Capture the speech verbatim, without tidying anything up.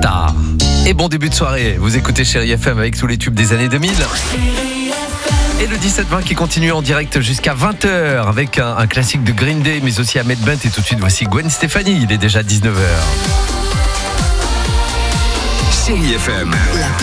Star. Et bon début de soirée, vous écoutez Chérie F M avec tous les tubes des années deux mille. Et le dix-sept vingt qui continue en direct jusqu'à vingt heures avec un, un classique de Green Day, mais aussi Ahmed Bent. Et tout de suite, voici Gwen Stefani, il est déjà dix-neuf heures. Chérie F M.